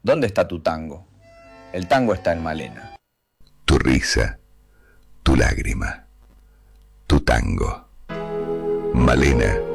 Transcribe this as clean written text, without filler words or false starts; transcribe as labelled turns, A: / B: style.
A: ¿Dónde está tu tango? El tango está en Malena.
B: Tu risa, tu lágrima, tu tango. Malena